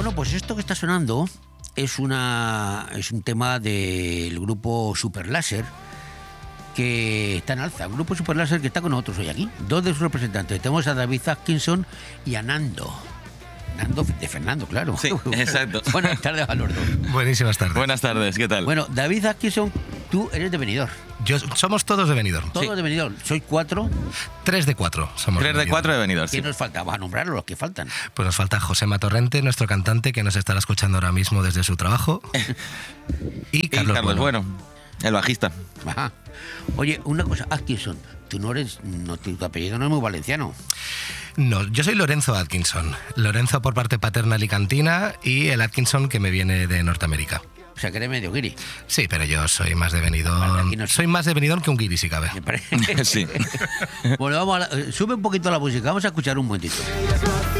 Bueno, pues esto que está sonando es un tema del grupo Super Láser, que está en alza. Un grupo Super Láser que está con nosotros hoy aquí. Dos de sus representantes. Tenemos a David Atkinson y a Nando. Nando de Fernando, claro. Sí, exacto. Buenas tardes a los dos. Buenísimas tardes. Buenas tardes, ¿qué tal? Bueno, David Atkinson, tú eres de Benidorm. Somos todos de Benidorm. Todos de Benidorm. Sois 4. 3 de 4 somos. 3 de 4 de Benidorm, sí. ¿Quién nos falta? Vas a nombrarlos, los que faltan. Pues nos falta Josema Torrente, nuestro cantante, que nos estará escuchando ahora mismo desde su trabajo. Y Carlos Bueno, el bajista. Ajá. Oye, una cosa, Atkinson, tú no eres, tu apellido no es muy valenciano. No, yo soy Lorenzo Atkinson. Lorenzo por parte paterna alicantina y el Atkinson que me viene de Norteamérica. O sea, que eres medio guiri. Sí, pero yo soy más de Benidorm. No soy más de Benidorm que un guiri, si cabe. Me parece. Sí. Bueno, sube un poquito la música, vamos a escuchar un momentito.